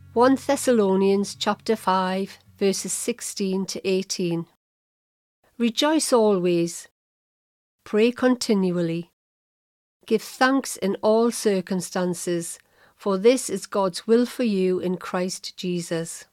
1 Thessalonians chapter 5 verses 16 to 18. Rejoice always. Pray continually. Give thanks in all circumstances, for this is God's will for you in Christ Jesus.